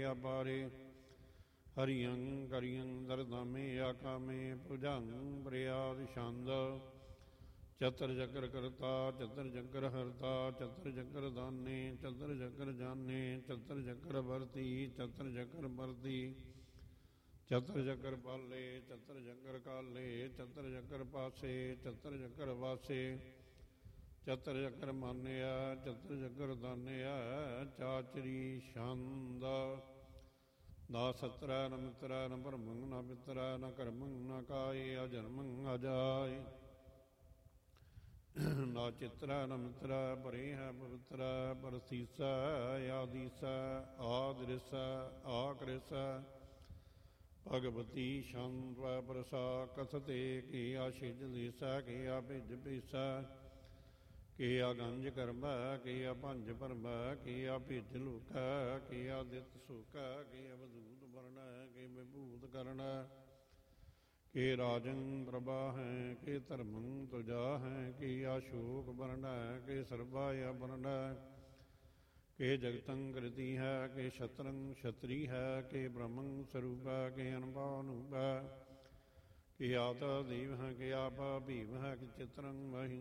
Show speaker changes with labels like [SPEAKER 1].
[SPEAKER 1] ਅਪਾਰੇ ਹਰੀਅੰ ਕਰੀਅੰ ਦਰਦਾਮੇ ਆਕਾਮੇ ਭੁਜੰਗ ਪ੍ਰਿਆਦ ਛੰਦ ਚਤਰ ਚੱਕਰ ਕਰਤਾ ਚਤਰ ਚੱਕਰ ਹਰਤਾ ਚਤਰ ਚੱਕਰ ਦਾਨੇ ਚਤਰ ਚੱਕਰ ਜਾਨੇ ਚਤਰ ਚੱਕਰ ਵਰਤੀ ਚਤਰ ਚੱਕਰ ਵਰਤੀ ਚਤਰ ਚੱਕਰ ਪਾਲੇ ਚਤਰ ਚੱਕਰ ਕਾਲੇ ਚਤਰ ਚੱਕਰ ਪਾਸੇ ਚਤਰ ਚੱਕਰ ਵਾਸੇ ਚਤਰ ਚੱਕਰ ਮਾਨਿਆ ਚਤਰ ਚੱਕਰ ਦਾਨਿਆ ਚਾਚਰੀ ਛੰਦ ਨਾ ਸਤਰੈ ਨ ਮਿਤਰੈ ਨ ਭਰਮੰ ਨ ਪਿਤਰੈ ਨ ਕਰਮੰ ਨ ਕਾਏ ਅਜਨਮੰ ਅਜਾਏ ਨਾ ਚਿਤਰੈ ਨ ਮਿਤਰੈ ਪਰੇ ਹੈ ਪਵਿੱਤਰੈ ਪਰਸੀਸੈ ਆਦੀਸੈ ਆਦ੍ਰਿਸੈ ਆਕ੍ਰਿਸੈ ਭਗਵਤੀ ਸ਼ੰਦਵੈ ਪ੍ਰਸਾ ਕਥਤੇ ਕੀ ਆਸ਼ਿਜ ਦੇਸੈ ਕੀ ਆ ਭਿਜ ਪੀਸੈ ਕੀ ਆ ਗੰਜ ਕਰਮੈ ਕੀ ਆ ਭੰਜ ਭਰਮੈ ਕੀ ਆ ਭਿਜ ਲੁਕੈ ਕੀ ਆ ਦਿੱਤ ਸੁਕੈ ਕੀ ਅਵਧੂਤ ਵਰਣੈ ਕੀ ਵਿਭੂਤ ਕਰਣੈ ਕਿ ਰਾਜੰ ਪ੍ਰਭਾ ਹੈ ਕਿ ਧਰਮੰ ਤੁਜਾ ਹੈ ਕਿ ਆਸ਼ੋਕ ਵਰਣੈ ਕਿ ਸਰਬਾ ਅਵਰਣੈ ਕਿ ਜਗਤੰ ਕ੍ਰਿਤੀ ਹੈ ਕਿ ਸ਼ਤਰੰ ਛਤਰੀ ਹੈ ਕਿ ਬ੍ਰਹਮੰ ਸਰੂਪੈ ਕਿ ਅਨੁਭਾ ਅਨੂਪੈ ਕਿ ਆਤਾ ਦੇਵ ਹੈ ਕਿ ਆਪਾ ਭੀਮ ਹੈ ਕਿ ਚਿਤਰੰ ਮਹੀ